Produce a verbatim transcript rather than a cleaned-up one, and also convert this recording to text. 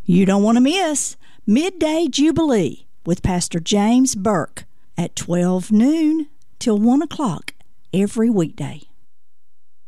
You don't want to miss Midday Jubilee with Pastor James Burke at twelve noon till one o'clock every weekday.